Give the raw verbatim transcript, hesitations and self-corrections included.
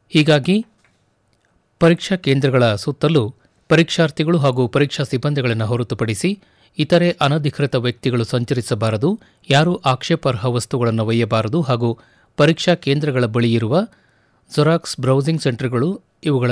ಹೀಗಾಗಿ ಪರೀಕ್ಷಾ ಕೇಂದ್ರಗಳ ಸುತ್ತಲೂ ಪರೀಕ್ಷಾರ್ಥಿಗಳು ಹಾಗೂ ಪರೀಕ್ಷಾ ಸಿಬ್ಬಂದಿಗಳನ್ನು ಹೊರತುಪಡಿಸಿ ಇತರೆ ಅನಧಿಕೃತ ವ್ಯಕ್ತಿಗಳು ಸಂಚರಿಸಬಾರದು, ಯಾರೂ ಆಕ್ಷೇಪಾರ್ಹ ವಸ್ತುಗಳನ್ನು ಒಯ್ಯಬಾರದು ಹಾಗೂ ಪರೀಕ್ಷಾ ಕೇಂದ್ರಗಳ ಬಳಿ ಇರುವ ಜೆರಾಕ್ಸ್ ಬ್ರೌಸಿಂಗ್ ಸೆಂಟರ್ಗಳು ಇವುಗಳ